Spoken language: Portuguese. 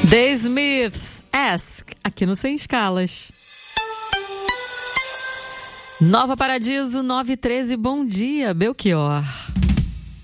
The Smiths, Ask, aqui no Sem Escalas. Nova Paradiso, 9h13, bom dia, Belchior.